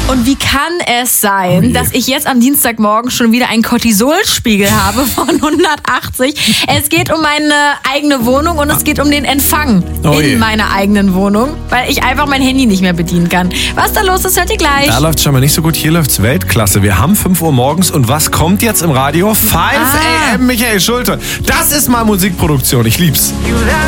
Und wie kann es sein, dass ich jetzt am Dienstagmorgen schon wieder einen Cortisolspiegel habe von 180? Es geht um meine eigene Wohnung und es geht um den Empfang in meiner eigenen Wohnung, weil ich einfach mein Handy nicht mehr bedienen kann. Was da los ist, hört ihr gleich. Da läuft es schon mal nicht so gut, hier läuft es Weltklasse. Wir haben 5 Uhr morgens und was kommt jetzt im Radio? 5 a.m. Michael Schulte. Das ist mal Musikproduktion, ich lieb's.